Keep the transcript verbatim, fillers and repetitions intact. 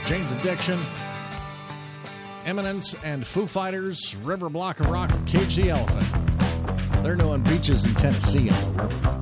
Jane's Addiction, Eminence, and Foo Fighters, River Block of Rock, Cage the Elephant. They're doing Beaches in Tennessee on the river.